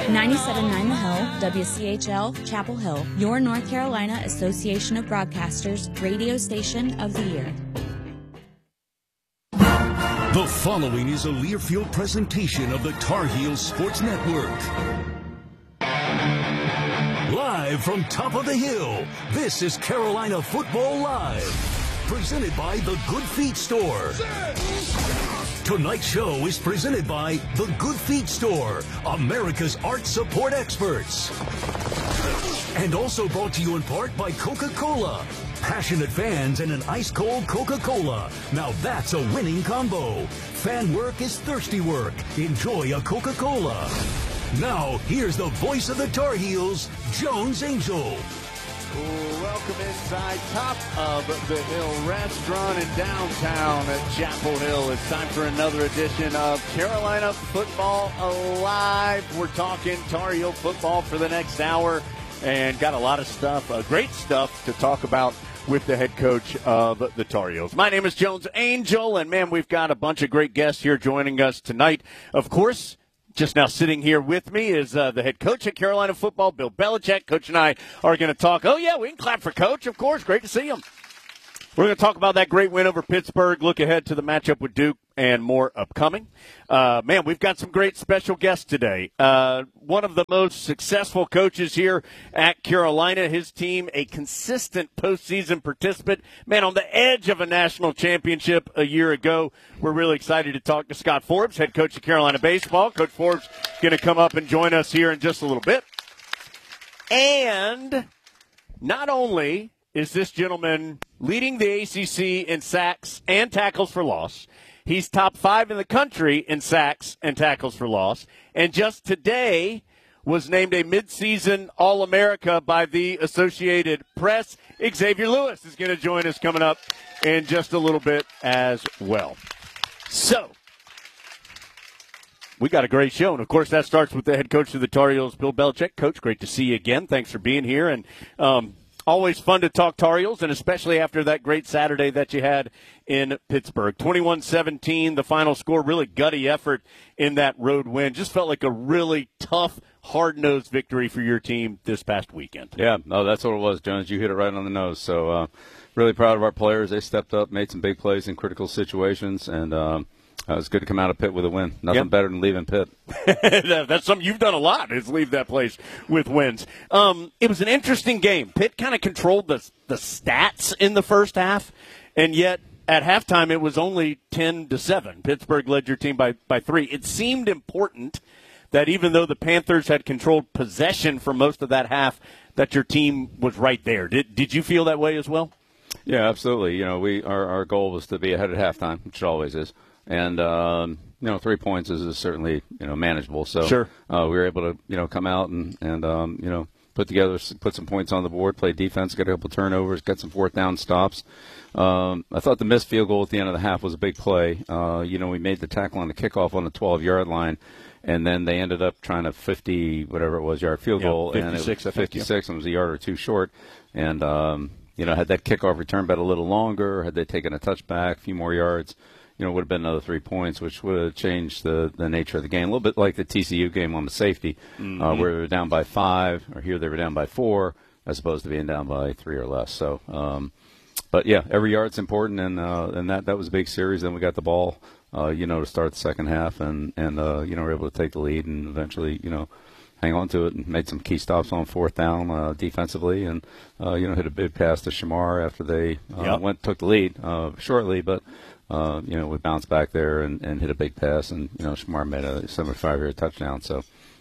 97.9 The Hill, WCHL, Chapel Hill, your North Carolina Association of Broadcasters radio station of the year. The following is a Learfield presentation of the Tar Heels Sports Network. Live from top of the hill, this is Carolina Football Live, presented by The Good Feet Store. Tonight's show is presented by The Good Feet Store, America's art support experts. And also brought to you in part by Coca-Cola. Passionate fans and an ice-cold Coca-Cola. Now that's a winning combo. Fan work is thirsty work. Enjoy a Coca-Cola. Now, here's the voice of the Tar Heels, Jones Angell. Welcome inside top of the Hill Restaurant in downtown Chapel Hill. It's time for another edition of Carolina Football Alive. We're talking Tar Heel football for the next hour and got a lot of stuff, great stuff to talk about with the head coach of the Tar Heels. My name is Jones Angell, and, man, we've got a bunch of great guests here joining us tonight. Of course, just now sitting here with me is the head coach at Carolina football, Bill Belichick. Coach and I are going to talk. Oh, yeah, we can clap for Coach, of course. Great to see him. We're going to talk about that great win over Pittsburgh, look ahead to the matchup with Duke, and more upcoming. Man, we've got some great special guests today. One of the most successful coaches here at Carolina, his team, a consistent postseason participant. Man, on the edge of a national championship a year ago. We're really excited to talk to Scott Forbes, head coach of Carolina baseball. Coach Forbes is going to come up and join us here in just a little bit. And not only is this gentleman leading the ACC in sacks and tackles for loss, he's top 5 in the country in sacks and tackles for loss. And just today was named a midseason All-America by the Associated Press. Xavier Lewis is going to join us coming up in just a little bit as well. So, we got a great show. And, of course, that starts with the head coach of the Tar Heels, Bill Belichick. Coach, great to see you again. Thanks for being here. And always fun to talk Tar Heels, and especially after that great Saturday that you had in Pittsburgh. 21-17, the final score, really gutty effort in that road win. Just felt like a really tough, hard-nosed victory for your team this past weekend. Yeah, no, that's what it was, Jones. You hit it right on the nose. So really proud of our players. They stepped up, made some big plays in critical situations, and it was good to come out of Pitt with a win. Nothing better than leaving Pitt. That's something you've done a lot, is leave that place with wins. It was an interesting game. Pitt kind of controlled the stats in the first half, and yet at halftime it was only 10-7. Pittsburgh led your team by 3. It seemed important that even though the Panthers had controlled possession for most of that half, that your team was right there. Did you feel that way as well? Yeah, absolutely. You know, our goal was to be ahead at halftime, which it always is. And, 3 points is certainly, manageable. So sure. We were able to, come out and put some points on the board, play defense, get a couple turnovers, get some fourth down stops. I thought the missed field goal at the end of the half was a big play. We made the tackle on the kickoff on the 12-yard line, and then they ended up trying to yard field goal. 56, and it was 56, and it was a yard or two short. And, had that kickoff return been a little longer, had they taken a touchback, a few more yards, it would have been another 3 points, which would have changed the nature of the game. A little bit like the TCU game on the safety, where they were down by 5, or here they were down by 4, as opposed to being down by 3 or less. So, but yeah, every yard's important, and that was a big series. Then we got the ball, to start the second half, and were able to take the lead and eventually, hang on to it and made some key stops on fourth down defensively, and hit a big pass to Shamar after they took the lead shortly, but. We bounced back there and hit a big pass, and, Shamar made a 75-yard touchdown. So,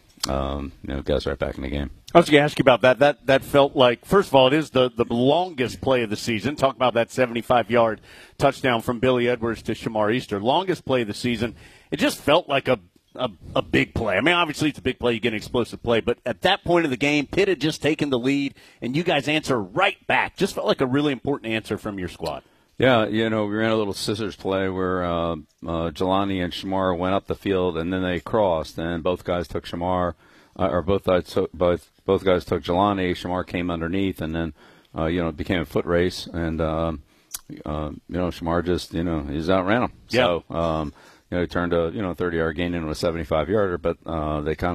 guys right back in the game. I was going to ask you about that. That felt like, first of all, it is the longest play of the season. Talk about that 75-yard touchdown from Billy Edwards to Shamar Easter. Longest play of the season. It just felt like a big play. I mean, obviously it's a big play. You get an explosive play. But at that point of the game, Pitt had just taken the lead, and you guys answer right back. Just felt like a really important answer from your squad. Yeah, we ran a little scissors play where Jelani and Shamar went up the field, and then they crossed, and both guys took Shamar, both guys took Jelani. Shamar came underneath, and then it became a foot race, and Shamar just he just outran him. Yeah. So he turned a 30-yard gain into a 75-yarder, but they kind of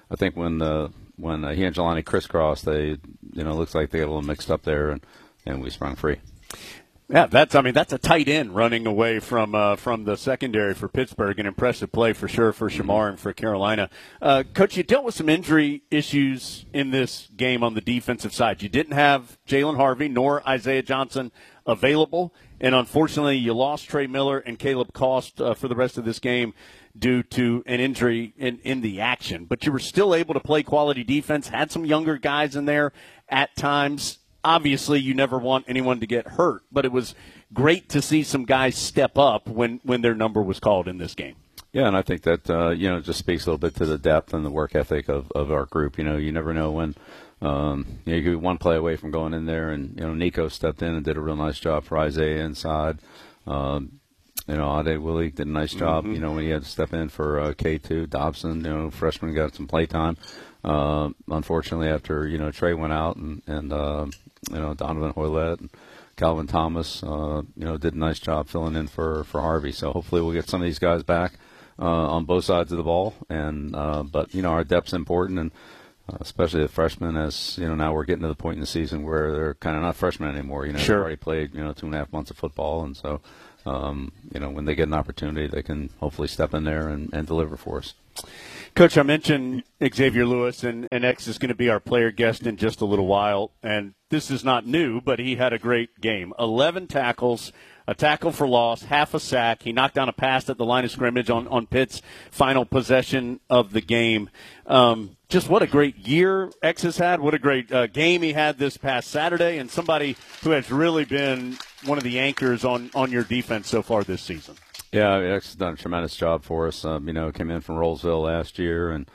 I think when he and Jelani crisscrossed, they looks like they got a little mixed up there, and we sprung free. Yeah, that's a tight end running away from the secondary for Pittsburgh. An impressive play for sure for Shamar and for Carolina. Coach, you dealt with some injury issues in this game on the defensive side. You didn't have Jalen Harvey nor Isaiah Johnson available, and unfortunately you lost Trey Miller and Caleb Cost for the rest of this game due to an injury in the action. But you were still able to play quality defense, had some younger guys in there at times. Obviously, you never want anyone to get hurt, but it was great to see some guys step up when their number was called in this game. Yeah, and I think that, just speaks a little bit to the depth and the work ethic of our group. You never know when you could be one play away from going in there, and, Nico stepped in and did a real nice job for Isaiah inside. Ade Willie did a nice job, when he had to step in for K2. Dobson, freshman, got some play time. Unfortunately, after, Trey went out and Donovan Hoylett and Calvin Thomas, did a nice job filling in for Harvey. So hopefully we'll get some of these guys back on both sides of the ball. And but our depth's important, and especially the freshmen, as now we're getting to the point in the season where they're kind of not freshmen anymore. Sure. They've already played 2.5 months of football, and so when they get an opportunity, they can hopefully step in there and deliver for us. Coach, I mentioned Xavier Lewis, and X is going to be our player guest in just a little while. And this is not new, but he had a great game. 11 tackles, a tackle for loss, half a sack. He knocked down a pass at the line of scrimmage on Pitt's final possession of the game. Just what a great year X has had. What a great game he had this past Saturday, and somebody who has really been one of the anchors on your defense so far this season. Yeah, X has done a tremendous job for us. Came in from Rollsville last year, and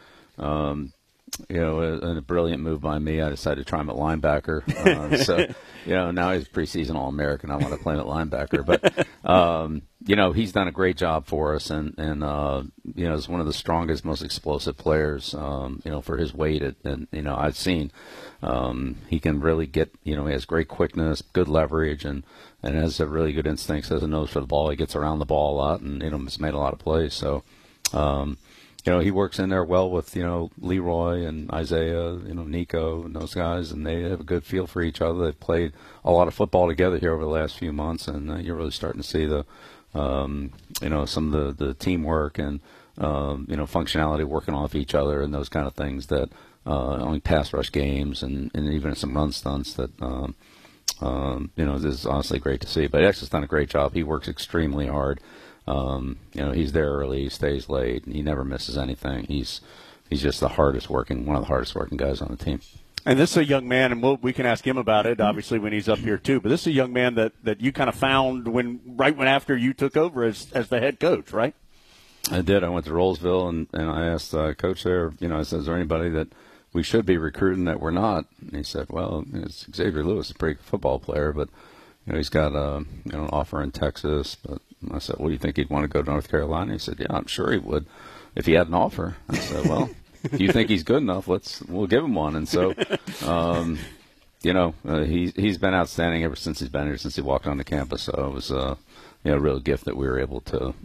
a brilliant move by me. I decided to try him at linebacker. Now he's a preseason All-American. I want to play him at linebacker, but he's done a great job for us, and is one of the strongest, most explosive players. For his weight, and I've seen. He can really get. He has great quickness, good leverage, and has a really good instincts, has a nose for the ball. He gets around the ball a lot, and has made a lot of plays. So, he works in there well with Leroy and Isaiah, Nico and those guys, and they have a good feel for each other. They've played a lot of football together here over the last few months, and you're really starting to see the some of the teamwork and functionality working off each other and those kind of things that only pass rush games and even some run stunts that. This is honestly great to see. But X has done a great job. He works extremely hard. He's there early, he stays late, and he never misses anything. He's just one of the hardest working guys on the team. And this is a young man, and we can ask him about it, obviously, when he's up here too. But this is a young man that you kind of found right when after you took over as the head coach, right? I did. I went to Rollsville, and I asked Coach there, I said, is there anybody that we should be recruiting that we're not? And he said, well, it's Xavier Lewis, a pretty good football player, but he's got an offer in Texas. But I said, well, do you think he'd want to go to North Carolina? He said, yeah, I'm sure he would if he had an offer. I said, well, if you think he's good enough, we'll give him one. And so, he's been outstanding ever since he's been here, since he walked onto campus. So it was a real gift that we were able to,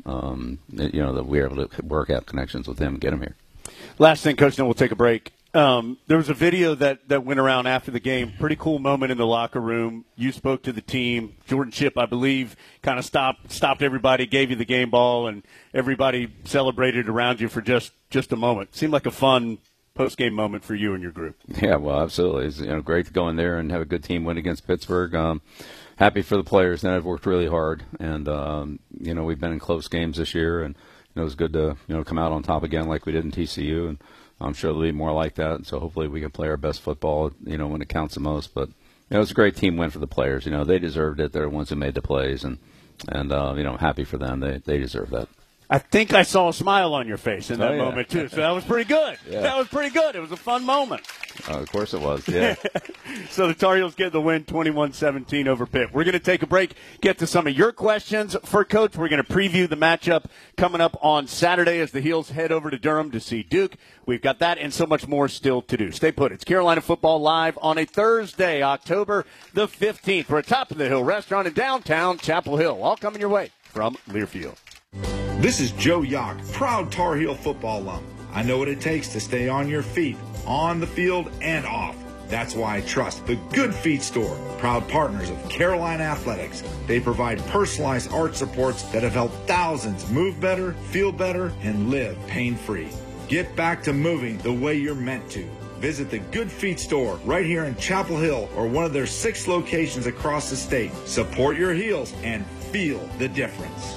work out connections with him and get him here. Last thing, Coach, then we'll take a break. There was a video that went around after the game. Pretty cool moment in the locker room. You spoke to the team. Jordan Shipp, I believe, kind of stopped everybody, gave you the game ball, and everybody celebrated around you for just a moment. Seemed like a fun post-game moment for you and your group. Yeah, well, absolutely. It's great to go in there and have a good team win against Pittsburgh. Happy for the players that have worked really hard, and we've been in close games this year, and it was good to come out on top again like we did in TCU, and I'm sure there'll be more like that, and so hopefully we can play our best football, when it counts the most. But it was a great team win for the players. They deserved it. They're the ones who made the plays, and happy for them. They deserve that. I think I saw a smile on your face in that moment, too, so that was pretty good. Yeah. That was pretty good. It was a fun moment. Of course it was, yeah. So the Tar Heels get the win 21-17 over Pitt. We're going to take a break, get to some of your questions for Coach. We're going to preview the matchup coming up on Saturday as the Heels head over to Durham to see Duke. We've got that and so much more still to do. Stay put. It's Carolina Football Live on a Thursday, October the 15th. We're at Top of the Hill Restaurant in downtown Chapel Hill. All coming your way from Learfield. This is Joe Yock, proud Tar Heel football alum. I know what it takes to stay on your feet, on the field and off. That's why I trust the Good Feet Store, proud partners of Carolina Athletics. They provide personalized arch supports that have helped thousands move better, feel better, and live pain-free. Get back to moving the way you're meant to. Visit the Good Feet Store right here in Chapel Hill or one of their 6 locations across the state. Support your heels and feel the difference.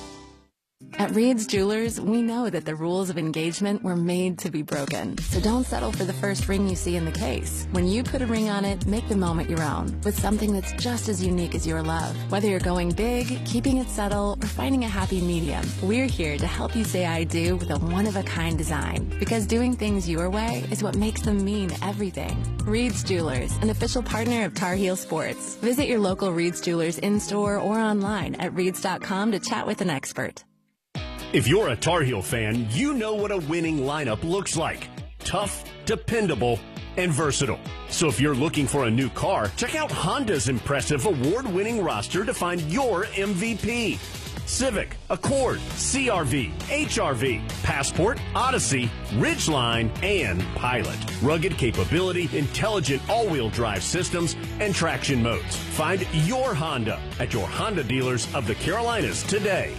At Reed's Jewelers, we know that the rules of engagement were made to be broken. So don't settle for the first ring you see in the case. When you put a ring on it, make the moment your own with something that's just as unique as your love. Whether you're going big, keeping it subtle, or finding a happy medium, we're here to help you say I do with a one-of-a-kind design. Because doing things your way is what makes them mean everything. Reed's Jewelers, an official partner of Tar Heel Sports. Visit your local Reed's Jewelers in-store or online at reeds.com to chat with an expert. If you're a Tar Heel fan, you know what a winning lineup looks like. Tough, dependable, and versatile. So if you're looking for a new car, check out Honda's impressive award-winning roster to find your MVP. Civic, Accord, CR-V, HR-V, Passport, Odyssey, Ridgeline, and Pilot. Rugged capability, intelligent all-wheel drive systems, and traction modes. Find your Honda at your Honda dealers of the Carolinas today.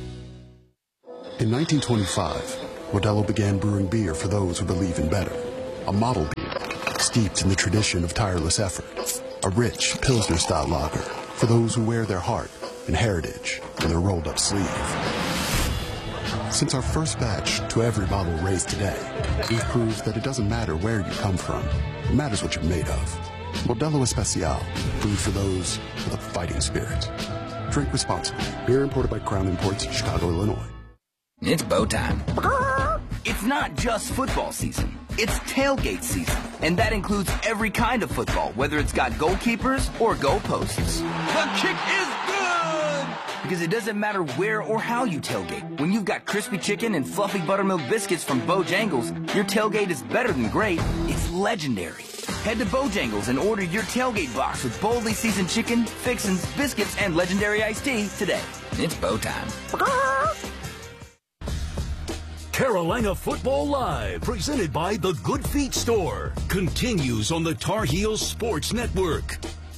In 1925, Modelo began brewing beer for those who believe in better. A model beer, steeped in the tradition of tireless effort. A rich Pilsner-style lager for those who wear their heart and heritage in their rolled-up sleeve. Since our first batch to every bottle raised today, we've proved that it doesn't matter where you come from. It matters what you're made of. Modelo Especial, brewed for those with a fighting spirit. Drink responsibly. Beer imported by Crown Imports, Chicago, Illinois. It's bow time. It's not just football season. It's tailgate season. And that includes every kind of football, whether it's got goalkeepers or goalposts. The kick is good! Because it doesn't matter where or how you tailgate. When you've got crispy chicken and fluffy buttermilk biscuits from Bojangles, your tailgate is better than great. It's legendary. Head to Bojangles and order your tailgate box with boldly seasoned chicken, fixins, biscuits, and legendary iced tea today. It's bow time. Carolina Football Live, presented by the Good Feet Store, continues on the Tar Heels Sports Network.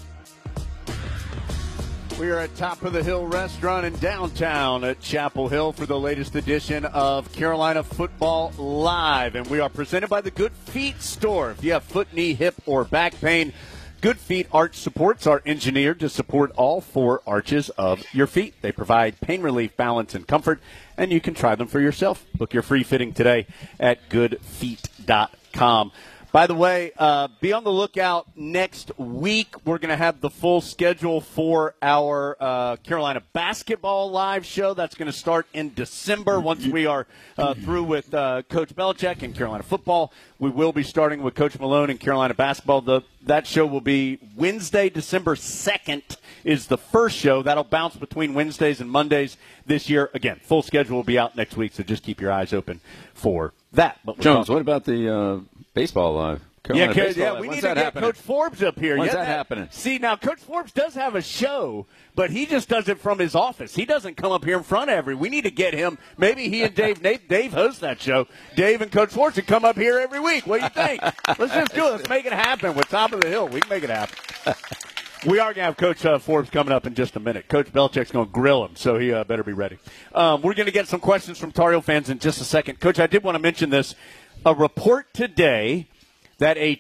We are at Top of the Hill Restaurant in downtown at Chapel Hill for the latest edition of Carolina Football Live. And we are presented by the Good Feet Store. If you have foot, knee, hip, or back pain, Good Feet Arch Supports are engineered to support all 4 arches of your feet. They provide pain relief, balance, and comfort, and you can try them for yourself. Book your free fitting today at goodfeet.com. By the way, be on the lookout next week. We're going to have the full schedule for our Carolina Basketball Live show. That's going to start in December once we are through with Coach Belichick and Carolina football. We will be starting with Coach Malone and Carolina basketball. That show will be Wednesday, December 2nd is the first show. That'll bounce between Wednesdays and Mondays this year. Again, full schedule will be out next week, so just keep your eyes open for that. But Jones, what about the baseball live? Yeah, we need to get Coach Forbes up here. When's that happening? See, now, Coach Forbes does have a show, but he just does it from his office. He doesn't come up here in front of we need to get him. Maybe he and Dave host that show. Dave and Coach Forbes should come up here every week. What do you think? Let's just do it. Let's make it happen. With Top of the Hill, we can make it happen. We are going to have Coach Forbes coming up in just a minute. Coach Belichick's going to grill him, so he better be ready. We're going to get some questions from Tar Heel fans in just a second. Coach, I did want to mention this. A report today that a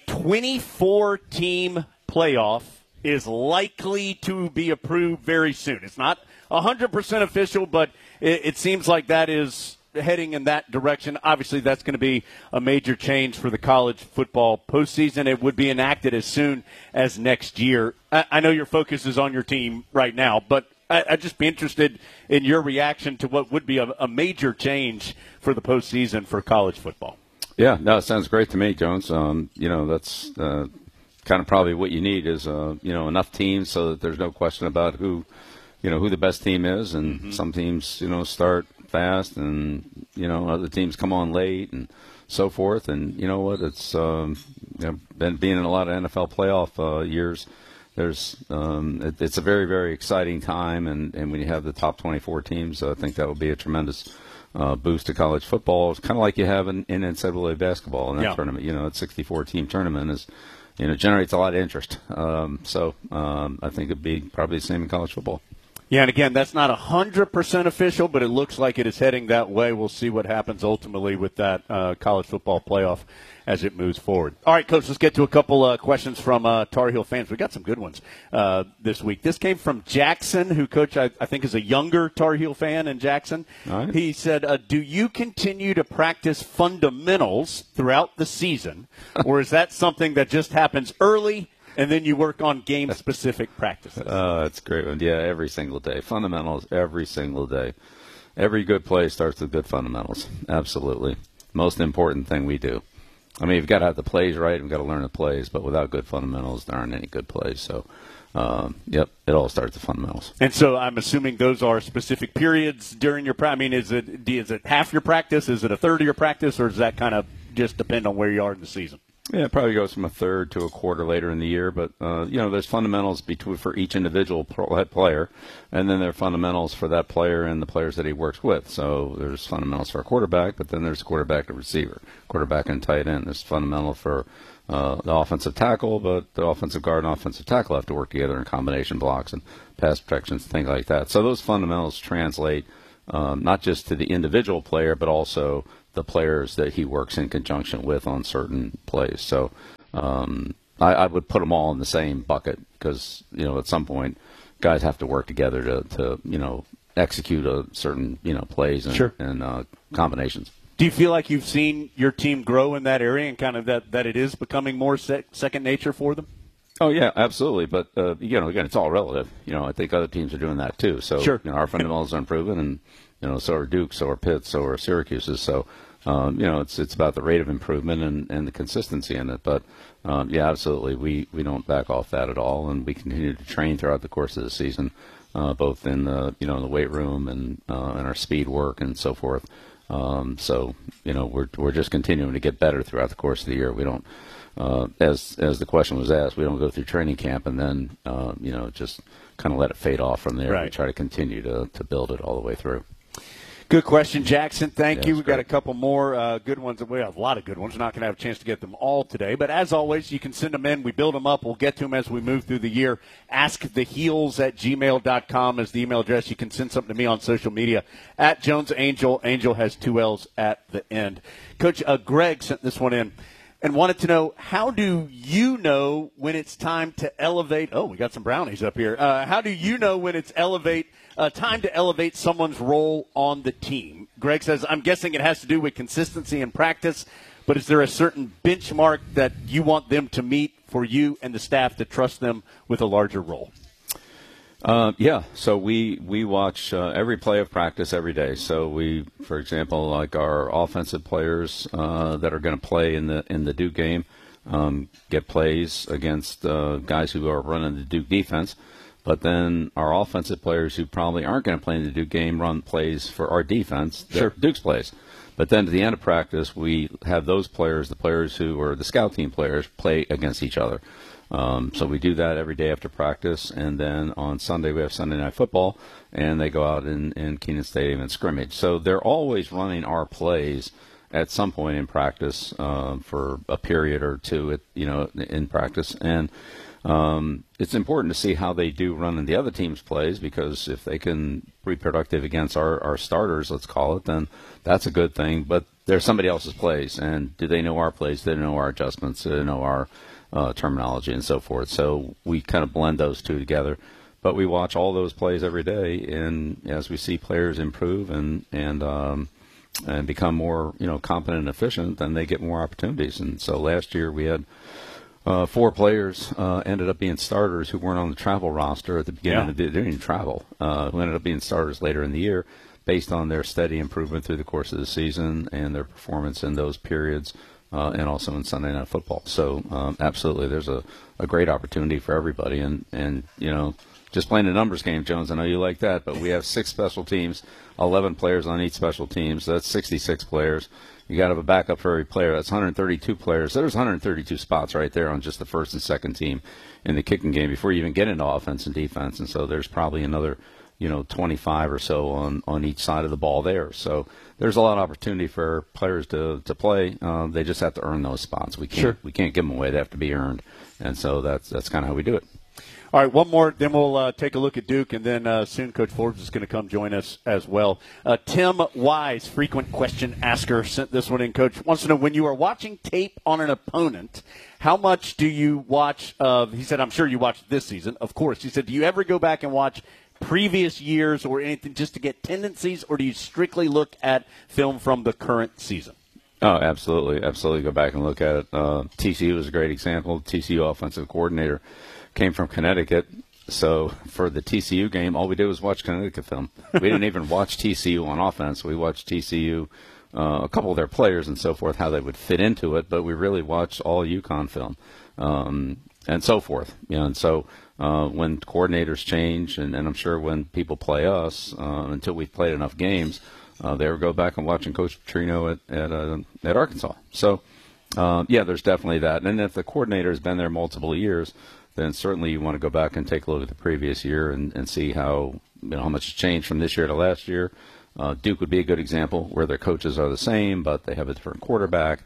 24-team playoff is likely to be approved very soon. It's not 100% official, but it seems like that is heading in that direction. Obviously, that's going to be a major change for the college football postseason. It would be enacted as soon as next year. I know your focus is on your team right now, but I'd just be interested in your reaction to what would be a major change for the postseason for college football. Yeah, no, it sounds great to me, Jones. That's kind of probably what you need is, enough teams so that there's no question about who the best team is. And some teams, start fast and, other teams come on late and so forth. And you know what? It's been being in a lot of NFL playoff years. It's a very, very exciting time. And when you have the top 24 teams, I think that would be a tremendous boost to college football. It's kind of like you have in NCAA basketball in that Yeah. tournament. That 64-team tournament is, generates a lot of interest. So I think it'd be probably the same in college football. Yeah, and again, that's not 100% official, but it looks like it is heading that way. We'll see what happens ultimately with that college football playoff as it moves forward. All right, Coach, let's get to a couple questions from Tar Heel fans. We got some good ones this week. This came from Jackson, who, Coach, I think is a younger Tar Heel fan in Jackson. All right. He said, do you continue to practice fundamentals throughout the season, or is that something that just happens early and then you work on game-specific practices? That's a great one. Yeah, every single day. Fundamentals every single day. Every good play starts with good fundamentals. Absolutely. Most important thing we do. I mean, you've got to have the plays right. We've got to learn the plays. But without good fundamentals, there aren't any good plays. So, yep, it all starts with fundamentals. And so I'm assuming those are specific periods during your practice. I mean, is it half your practice? Is it a third of your practice? Or does that kind of just depend on where you are in the season? Yeah, it probably goes from a third to a quarter later in the year. But, there's fundamentals for each individual player, and then there are fundamentals for that player and the players that he works with. So there's fundamentals for a quarterback, but then there's quarterback and receiver, quarterback and tight end. There's fundamental for the offensive tackle, but the offensive guard and offensive tackle have to work together in combination blocks and pass protections, things like that. So those fundamentals translate not just to the individual player, but also the players that he works in conjunction with on certain plays. So I would put them all in the same bucket because, at some point guys have to work together to execute a certain, plays and, Sure. and combinations. Do you feel like you've seen your team grow in that area and kind of that it is becoming more second nature for them? Oh, yeah, absolutely. But, again, it's all relative. I think other teams are doing that too. So, Sure. Our fundamentals are improving, and, so are Duke, so are Pitt, so are Syracuse's. So, it's about the rate of improvement and the consistency in it. But, yeah, absolutely. We don't back off that at all, and we continue to train throughout the course of the season, both in the, in the weight room and in our speed work and so forth. So, we're just continuing to get better throughout the course of the year. We don't, as the question was asked, we don't go through training camp and then, just kind of let it fade off from there. Right. We try to continue to build it all the way through. Good question, Jackson. Thank you. Yeah, We've got a great. couple more good ones. We have a lot of good ones. We're not going to have a chance to get them all today. But as always, you can send them in. We build them up. We'll get to them as we move through the year. AskTheHeels@gmail.com is the email address. You can send something to me on social media at Jones Angel. Angel has 2 L's at the end. Coach, Greg sent this one in and wanted to know, how do you know when it's time to elevate? Oh, we got some brownies up here. How do you know when it's time to elevate someone's role on the team? Greg says, I'm guessing it has to do with consistency in practice, but is there a certain benchmark that you want them to meet for you and the staff to trust them with a larger role? Yeah, so we watch every play of practice every day. So we, for example, like our offensive players that are going to play in the Duke game, get plays against guys who are running the Duke defense. But then our offensive players who probably aren't going to play in the Duke game run plays for our defense, Sure. Duke's plays. But then at the end of practice, we have those players, the players who are the scout team players, play against each other. So we do that every day after practice, and then on Sunday we have Sunday Night Football, and they go out in Kenan Stadium and scrimmage. So they're always running our plays at some point in practice for a period or two, in practice. And it's important to see how they do run in the other team's plays, because if they can be productive against our starters, let's call it, then that's a good thing. But they're somebody else's plays, and do they know our plays? Do they know our adjustments? Do they know our terminology and so forth? So we kind of blend those two together. But we watch all those plays every day, and as we see players improve and become more competent and efficient, then they get more opportunities. And so last year we had 4 players ended up being starters who weren't on the travel roster at the beginning. They didn't even travel. Who ended up being starters later in the year based on their steady improvement through the course of the season and their performance in those periods, and also in Sunday Night Football. So absolutely, there's a great opportunity for everybody. And just playing a numbers game, Jones, I know you like that, but we have 6 special teams, 11 players on each special team, so that's 66 players. You got to have a backup for every player. That's 132 players. So there's 132 spots right there on just the first and second team in the kicking game before you even get into offense and defense. And so there's probably another 25 or so on each side of the ball there. So there's a lot of opportunity for players to play. They just have to earn those spots. We can't give them away. They have to be earned. And so that's kind of how we do it. All right, one more, then we'll take a look at Duke, and then soon Coach Forbes is going to come join us as well. Tim Wise, frequent question asker, sent this one in. Coach wants to know, when you are watching tape on an opponent, how much do you watch of, he said, I'm sure you watched this season, of course. He said, do you ever go back and watch previous years or anything just to get tendencies, or do you strictly look at film from the current season? Oh, absolutely. Absolutely go back and look at it. TCU is a great example. TCU offensive coordinator came from Connecticut. So for the TCU game, all we did was watch Connecticut film. We didn't even watch TCU on offense. We watched TCU, a couple of their players and so forth, how they would fit into it, but we really watched all UConn film and so forth. And so when coordinators change, and I'm sure when people play us, until we've played enough games, they would go back and watching Coach Petrino at Arkansas. So, there's definitely that. And if the coordinator has been there multiple years, then certainly you want to go back and take a look at the previous year and see how much has changed from this year to last year. Duke would be a good example where their coaches are the same, but they have a different quarterback.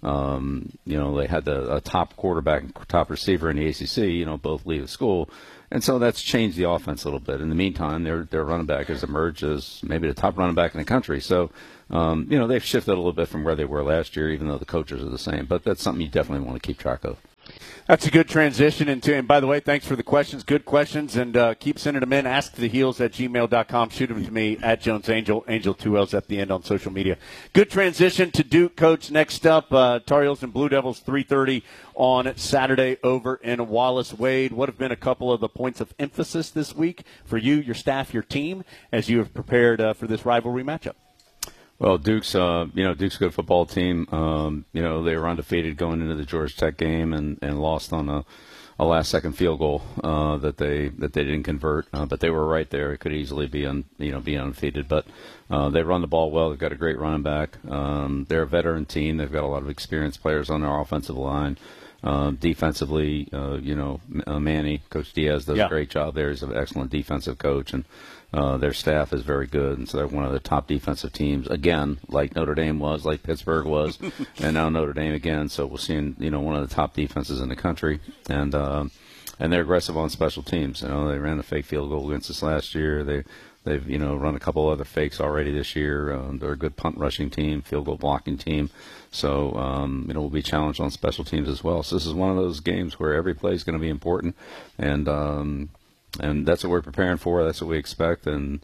They had a top quarterback and top receiver in the ACC, both leave school. And so that's changed the offense a little bit. In the meantime, their running back has emerged as maybe the top running back in the country. So, they've shifted a little bit from where they were last year, even though the coaches are the same. But that's something you definitely want to keep track of. That's a good transition into, and by the way, thanks for the questions. Good questions, and keep sending them in. AskTheHeels@gmail.com. Shoot them to me at Jones Angel. Angel 2 L's at the end on social media. Good transition to Duke, Coach. Next up, Tar Heels and Blue Devils, 3:30 on Saturday over in Wallace Wade. What have been a couple of the points of emphasis this week for you, your staff, your team, as you have prepared for this rivalry matchup? Well, Duke's a good football team. They were undefeated going into the Georgia Tech game and lost on a last-second field goal that they didn't convert. But they were right there. It could easily be undefeated. But they run the ball well. They've got a great running back. They're a veteran team. They've got a lot of experienced players on their offensive line. Defensively, Manny, Coach Diaz does a great job there. He's an excellent defensive coach, and their staff is very good. And so they're one of the top defensive teams, again, like Notre Dame was, like Pittsburgh was, and now Notre Dame again. So we're seeing, one of the top defenses in the country. And they're aggressive on special teams. They ran a fake field goal against us last year. They've run a couple other fakes already this year. They're a good punt rushing team, field goal blocking team. So, we'll be challenged on special teams as well. So this is one of those games where every play is going to be important, and that's what we're preparing for. That's what we expect, and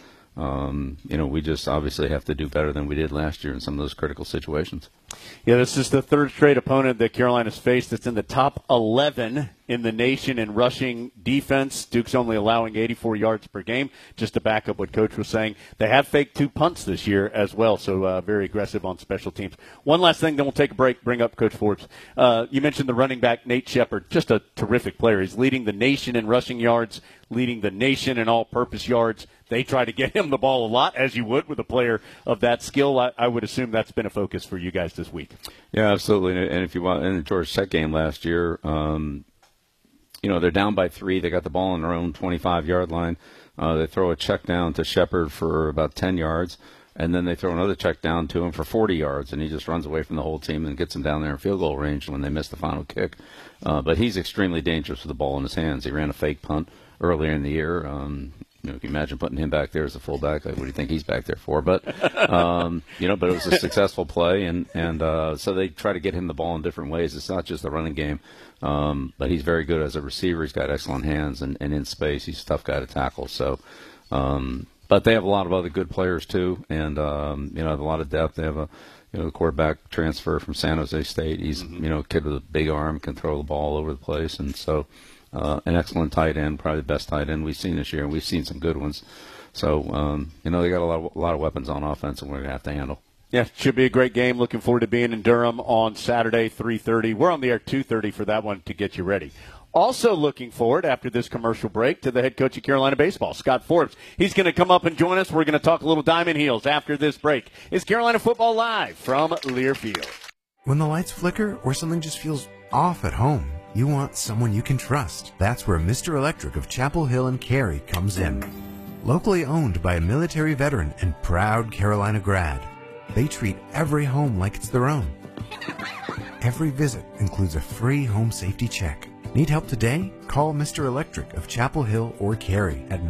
we just obviously have to do better than we did last year in some of those critical situations. Yeah, this is the third straight opponent that Carolina's faced that's in the top 11 in the nation in rushing defense. Duke's only allowing 84 yards per game. Just to back up what Coach was saying, they have faked 2 punts this year as well, so very aggressive on special teams. One last thing, then we'll take a break, bring up Coach Forbes. You mentioned the running back, Nate Shepard, just a terrific player. He's leading the nation in rushing yards, leading the nation in all-purpose yards. They try to get him the ball a lot, as you would with a player of that skill. I would assume that's been a focus for you guys this week. Yeah, absolutely. And if you want, in the Georgia Tech game last year, they're down by 3. They got the ball on their own 25-yard line. They throw a check down to Shepard for about 10 yards, and then they throw another check down to him for 40 yards, and he just runs away from the whole team and gets them down there in field goal range when they miss the final kick. But he's extremely dangerous with the ball in his hands. He ran a fake punt earlier in the year. You can imagine putting him back there as a fullback. What do you think he's back there for? But, but it was a successful play, and so they try to get him the ball in different ways. It's not just the running game, but he's very good as a receiver. He's got excellent hands, and in space, he's a tough guy to tackle. So, but they have a lot of other good players, too, and, have a lot of depth. They have the quarterback transfer from San Jose State. He's, a kid with a big arm, can throw the ball all over the place, and so – an excellent tight end, probably the best tight end we've seen this year, and we've seen some good ones. So, they got a lot of weapons on offense, and we're going to have to handle. Yeah, should be a great game. Looking forward to being in Durham on Saturday, 3:30. We're on the air 2:30 for that one to get you ready. Also looking forward, after this commercial break, to the head coach of Carolina baseball, Scott Forbes. He's going to come up and join us. We're going to talk a little Diamond Heels after this break. It's Carolina Football Live from Learfield. When the lights flicker or something just feels off at home, you want someone you can trust. That's where Mr. Electric of Chapel Hill and Cary comes in. Locally owned by a military veteran and proud Carolina grad, they treat every home like it's their own. Every visit includes a free home safety check. Need help today? Call Mr. Electric of Chapel Hill or Cary at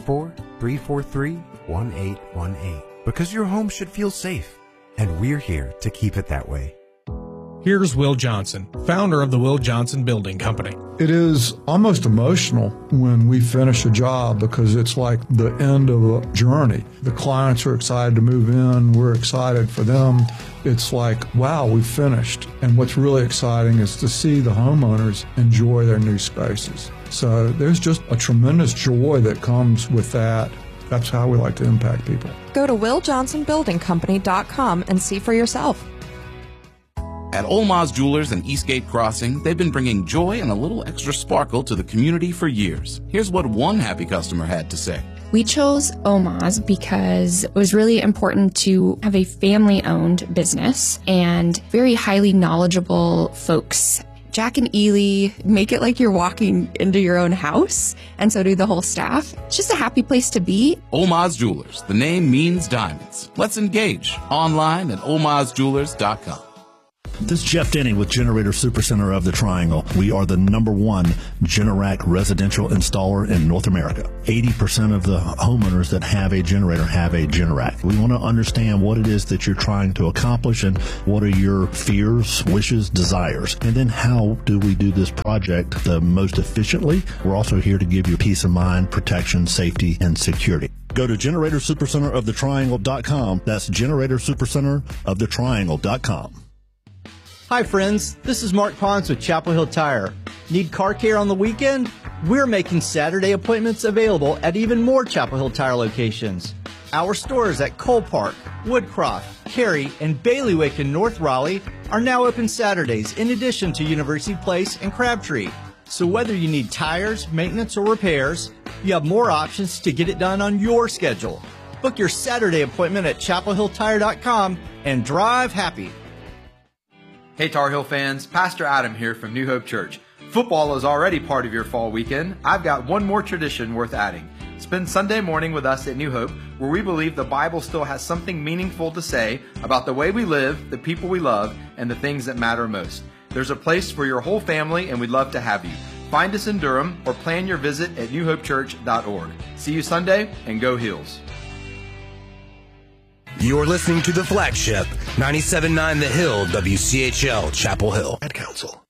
984-343-1818. Because your home should feel safe, and we're here to keep it that way. Here's Will Johnson, founder of the Will Johnson Building Company. It is almost emotional when we finish a job because it's like the end of a journey. The clients are excited to move in. We're excited for them. It's like, wow, we finished. And what's really exciting is to see the homeowners enjoy their new spaces. So there's just a tremendous joy that comes with that. That's how we like to impact people. Go to WillJohnsonBuildingCompany.com and see for yourself. At Olmaz Jewelers and Eastgate Crossing, they've been bringing joy and a little extra sparkle to the community for years. Here's what one happy customer had to say. We chose Olmaz because it was really important to have a family-owned business and very highly knowledgeable folks. Jack and Ely make it like you're walking into your own house, and so do the whole staff. It's just a happy place to be. Olmaz Jewelers. The name means diamonds. Let's engage online at olmazjewelers.com. This is Jeff Denny with Generator Supercenter of the Triangle. We are the #1 Generac residential installer in North America. 80% of the homeowners that have a generator have a Generac. We want to understand what it is that you're trying to accomplish and what are your fears, wishes, desires. And then how do we do this project the most efficiently? We're also here to give you peace of mind, protection, safety, and security. Go to GeneratorSupercenterOfTheTriangle.com. That's GeneratorSupercenterOfTheTriangle.com. Hi friends, this is Mark Pons with Chapel Hill Tire. Need car care on the weekend? We're making Saturday appointments available at even more Chapel Hill Tire locations. Our stores at Cole Park, Woodcroft, Cary, and Bailiwick in North Raleigh are now open Saturdays in addition to University Place and Crabtree. So whether you need tires, maintenance, or repairs, you have more options to get it done on your schedule. Book your Saturday appointment at chapelhilltire.com and drive happy. Hey Tar Heel fans, Pastor Adam here from New Hope Church. Football is already part of your fall weekend. I've got one more tradition worth adding. Spend Sunday morning with us at New Hope, where we believe the Bible still has something meaningful to say about the way we live, the people we love, and the things that matter most. There's a place for your whole family, and we'd love to have you. Find us in Durham or plan your visit at newhopechurch.org. See you Sunday, and go Heels. You're listening to the flagship 97.9 The Hill, WCHL Chapel Hill. Ad Council.